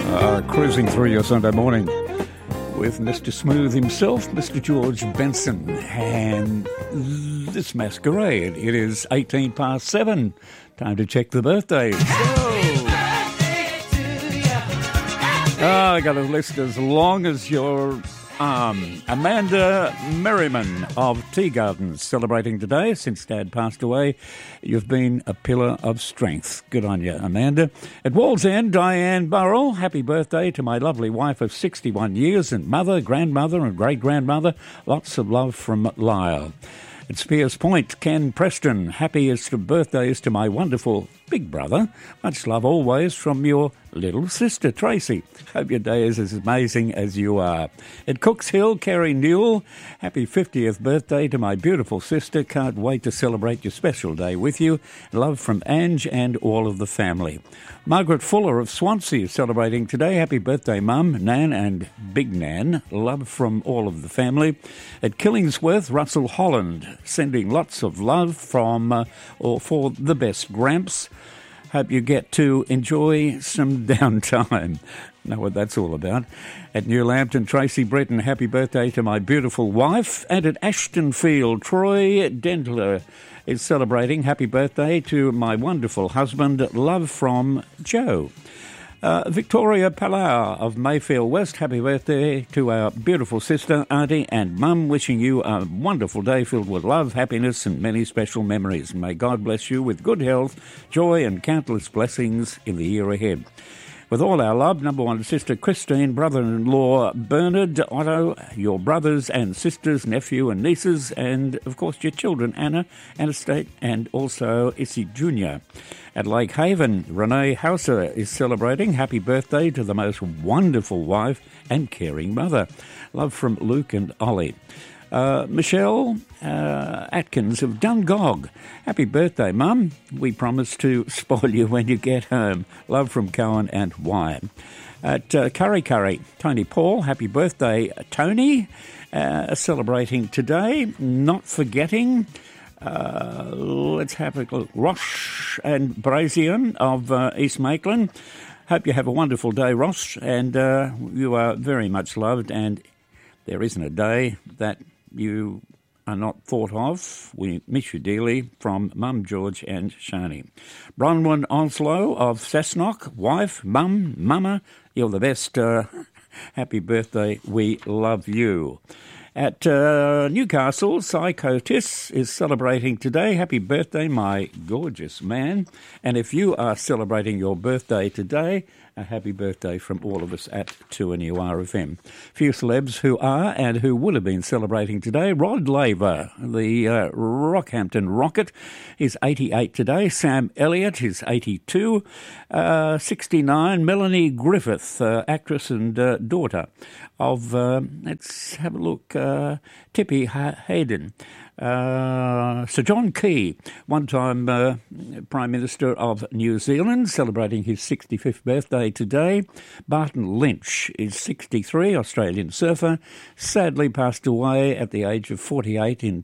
Cruising through your Sunday morning with Mr. Smooth himself, Mr. George Benson, and this masquerade. It is 18 past 7. Time to check the birthdays. I got a list as long as your arm. Amanda Merriman of Tea Gardens celebrating today. Since Dad passed away, you've been a pillar of strength. Good on you, Amanda. At Wallsend, Diane Burrell. Happy birthday to my lovely wife of 61 years and mother, grandmother and great-grandmother. Lots of love from Lyle. At Spears Point, Ken Preston. Happiest of birthdays to my wonderful big brother. Much love always from your little sister, Tracy. Hope your day is as amazing as you are. At Cooks Hill, Kerry Newell. Happy 50th birthday to my beautiful sister. Can't wait to celebrate your special day with you. Love from Ange and all of the family. Margaret Fuller of Swansea is celebrating today. Happy birthday, Mum, Nan and Big Nan. Love from all of the family. At Killingsworth, Russell Holland sending lots of love from or for the best Gramps. Hope you get to enjoy some downtime. Know what that's all about. At New Lambton, Tracy Breton, happy birthday to my beautiful wife. And at Ashtonfield, Troy Dentler is celebrating. Happy birthday to my wonderful husband. Love from Joe. Victoria Palau of Mayfield West, happy birthday to our beautiful sister, auntie and mum, wishing you a wonderful day filled with love, happiness and many special memories. May God bless you with good health, joy and countless blessings in the year ahead. With all our love, number one sister Christine, brother-in-law Bernard, Otto, your brothers and sisters, nephew and nieces, and of course your children, Anna, Anastate, and also Issy Jr. At Lake Haven, Renee Hauser is celebrating. Happy birthday to the most wonderful wife and caring mother. Love from Luke and Ollie. Michelle Atkins of Dungog. Happy birthday, Mum. We promise to spoil you when you get home. Love from Cohen and Wyatt. At Curry Curry, Tony Paul. Happy birthday, Tony. Celebrating today. Not forgetting... let's have a look. Ross and Brazian of East Maitland. Hope you have a wonderful day, Ross, and you are very much loved, and there isn't a day that you are not thought of. We miss you dearly from Mum, George and Shani. Bronwyn Onslow of Cessnock, wife, Mum, Mama, you're the best. Happy birthday, we love you. At Newcastle, Psychotis is celebrating today. Happy birthday, my gorgeous man. And if you are celebrating your birthday today, a happy birthday from all of us at 2NURFM. Few celebs who are and who would have been celebrating today. Rod Laver, the Rockhampton Rocket, is 88 today. Sam Elliott is 82. 69, Melanie Griffith, actress and daughter of, let's have a look, Tippi Hayden. Sir John Key, one-time Prime Minister of New Zealand, celebrating his 65th birthday today. Barton Lynch is 63, Australian surfer, sadly passed away at the age of 48 in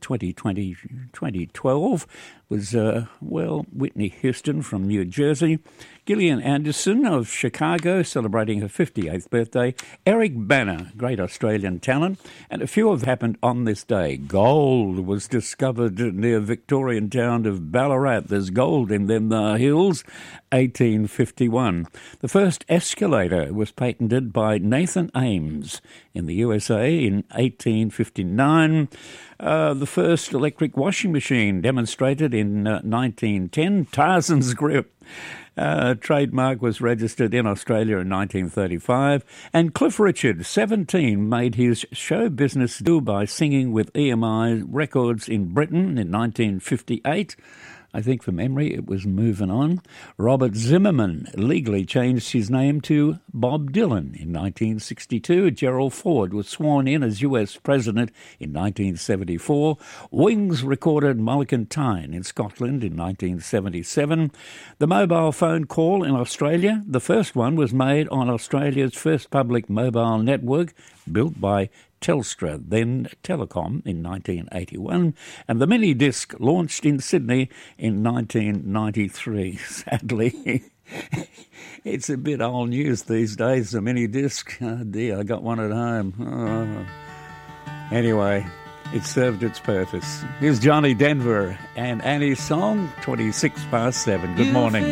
2012. Was, Whitney Houston from New Jersey. Gillian Anderson of Chicago, celebrating her 58th birthday. Eric Banner, great Australian talent. And a few have happened on this day. Gold was discovered near Victorian town of Ballarat. There's gold in them hills. 1851. The first escalator was patented by Nathan Ames in the USA in 1859. The first electric washing machine demonstrated in 1910, Tarzan's Grip. Trademark was registered in Australia in 1935. And Cliff Richard, 17, made his show business debut by singing with EMI Records in Britain in 1958. I think from memory it was Moving On. Robert Zimmerman legally changed his name to Bob Dylan in 1962. Gerald Ford was sworn in as US President in 1974. Wings recorded Mulligan Tyne in Scotland in 1977. The mobile phone call in Australia, the first one was made on Australia's first public mobile network, built by Telstra, then Telecom, in 1981, and the mini disc launched in Sydney in 1993. Sadly, It's a bit old news these days, the mini disc. Oh dear, I got one at home. Oh. Anyway, it served its purpose. Here's Johnny Denver and Annie's song, 7:26. Good morning.